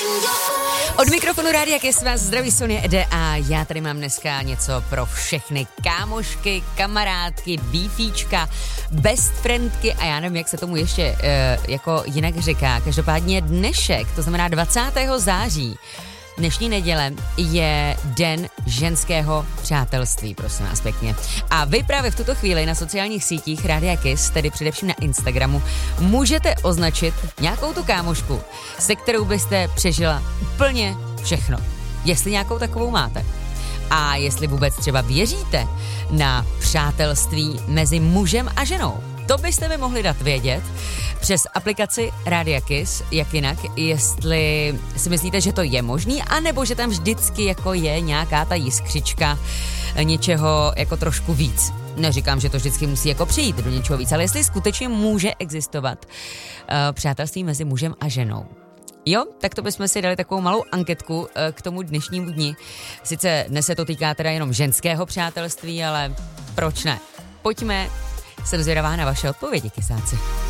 Od mikrofonu Rádia Kiss vás zdraví Sonia Ede a já tady mám dneska něco pro všechny kámošky, kamarádky, bífíčka, best friendky a já nevím, jak se tomu ještě jako jinak říká. Každopádně dnešek, to znamená 20. září, dnešní neděle je den ženského přátelství, prosím vás pěkně. A vy právě v tuto chvíli na sociálních sítích Rádia Kiss, tedy především na Instagramu, můžete označit nějakou tu kámošku, se kterou byste přežila úplně všechno. Jestli nějakou takovou máte. A jestli vůbec třeba věříte na přátelství mezi mužem a ženou. To byste mi mohli dát vědět přes aplikaci Rádia Kiss, jak jinak, jestli si myslíte, že to je možný, anebo že tam vždycky jako je nějaká ta jiskřička něčeho jako trošku víc. Neříkám, že to vždycky musí jako přijít do něčeho víc, ale jestli skutečně může existovat přátelství mezi mužem a ženou. Jo, tak to bychom si dali takovou malou anketku k tomu dnešnímu dni. Sice dnes se to týká teda jenom ženského přátelství, ale proč ne? Pojďme, jsem zvědavá na vaše odpovědi, kysáci.